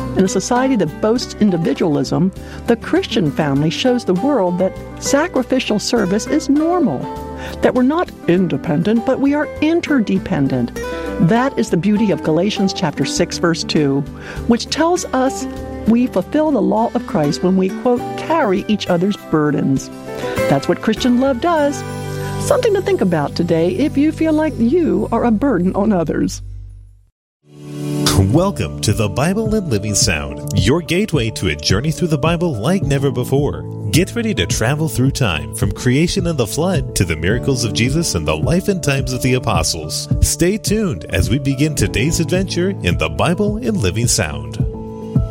In a society that boasts individualism, the Christian family shows the world that sacrificial service is normal, that we're not independent, but we are interdependent. That is the beauty of Galatians chapter 6, verse 2, which tells us we fulfill the law of Christ when we, quote, carry each other's burdens. That's what Christian love does. Something to think about today if you feel like you are a burden on others. Welcome to the Bible and Living Sound, your gateway to a journey through the Bible like never before. Get ready to travel through time, from creation and the flood to the miracles of Jesus and the life and times of the apostles. Stay tuned as we begin today's adventure in the Bible and Living Sound.